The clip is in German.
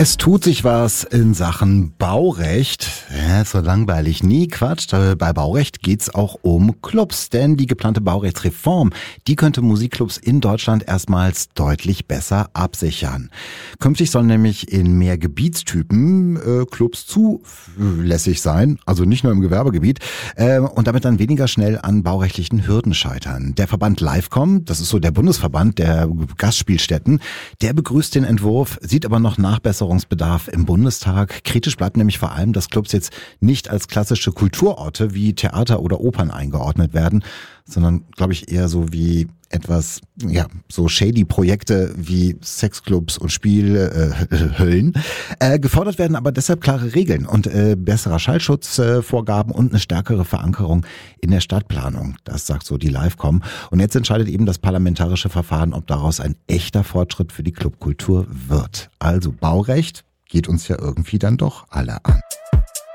Es tut sich was in Sachen Baurecht. Ja, so langweilig. Nie Quatsch. Bei Baurecht geht's auch um Clubs. Denn die geplante Baurechtsreform, die könnte Musikclubs in Deutschland erstmals deutlich besser absichern. Künftig sollen nämlich in mehr Gebietstypen Clubs zulässig sein. Also nicht nur im Gewerbegebiet. Und damit dann weniger schnell an baurechtlichen Hürden scheitern. Der Verband Livecom, das ist so der Bundesverband der Gastspielstätten, der begrüßt den Entwurf, sieht aber noch Nachbesserungsbedarf im Bundestag. Kritisch bleibt nämlich vor allem, dass Clubs jetzt nicht als klassische Kulturorte wie Theater oder Opern eingeordnet werden, sondern, glaube ich, eher so wie etwas, ja, so shady Projekte wie Sexclubs und Spielhöllen. Gefordert werden aber deshalb klare Regeln und besserer Schallschutzvorgaben und eine stärkere Verankerung in der Stadtplanung. Das sagt so die Livecom. Und jetzt entscheidet eben das parlamentarische Verfahren, ob daraus ein echter Fortschritt für die Clubkultur wird. Also Baurecht geht uns ja irgendwie dann doch alle an.